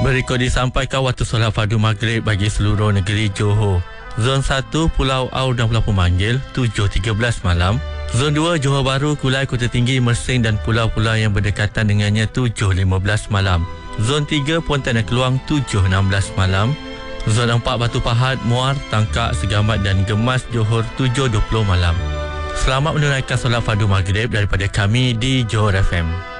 Berikut disampaikan waktu solat fardu maghrib bagi seluruh negeri Johor. Zon 1 Pulau Au dan Pulau Pemanggil 7.13 malam. Zon 2 Johor Bahru, Kulai, Kota Tinggi, Mersing dan pulau-pulau yang berdekatan dengannya 7.15 malam. Zon 3 Pontianak Keluang 7.16 malam. Zon 4 Batu Pahat, Muar, Tangkak, Segamat dan Gemas Johor 7.20 malam. Selamat menunaikan solat fardu maghrib daripada kami di Johor FM.